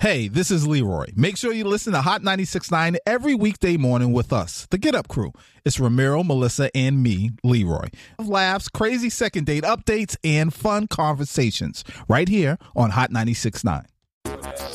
Hey, this is Leroy. Make sure you listen to Hot 96.9 every weekday morning with us, the Get Up Crew. It's Ramiro, Melissa, and me, Leroy. Laughs, crazy second date updates, and fun conversations right here on Hot 96.9.